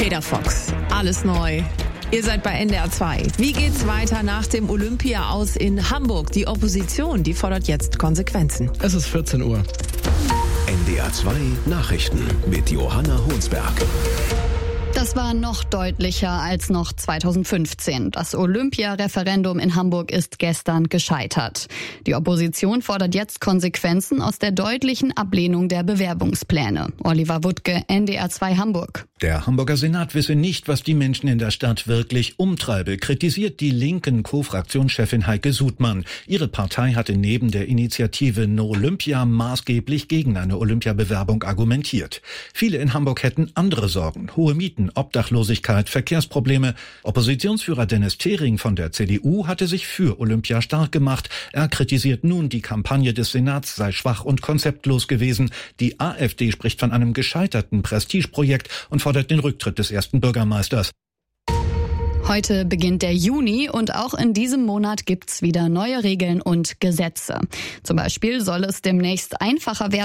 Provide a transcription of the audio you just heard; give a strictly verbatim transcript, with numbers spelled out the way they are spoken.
Peter Fox, alles neu. Ihr seid bei N D R zwei. Wie geht's weiter nach dem Olympia aus in Hamburg? Die Opposition, die fordert jetzt Konsequenzen. Es ist vierzehn Uhr. N D R zwei Nachrichten mit Johanna Honsberg. Das war noch deutlicher als noch zweitausendfünfzehn. Das Olympia-Referendum in Hamburg ist gestern gescheitert. Die Opposition fordert jetzt Konsequenzen aus der deutlichen Ablehnung der Bewerbungspläne. Oliver Wuttke, N D R zwei Hamburg. Der Hamburger Senat wisse nicht, was die Menschen in der Stadt wirklich umtreibe, kritisiert die linken Co-Fraktionschefin Heike Sudmann. Ihre Partei hatte neben der Initiative No Olympia maßgeblich gegen eine Olympiabewerbung argumentiert. Viele in Hamburg hätten andere Sorgen, hohe Mieten, Obdachlosigkeit, Verkehrsprobleme. Oppositionsführer Dennis Thering von der C D U hatte sich für Olympia stark gemacht. Er kritisiert nun, die Kampagne des Senats sei schwach und konzeptlos gewesen. Die AfD spricht von einem gescheiterten Prestigeprojekt und fordert den Rücktritt des ersten Bürgermeisters. Heute beginnt der Juni und auch in diesem Monat gibt's wieder neue Regeln und Gesetze. Zum Beispiel soll es demnächst einfacher werden,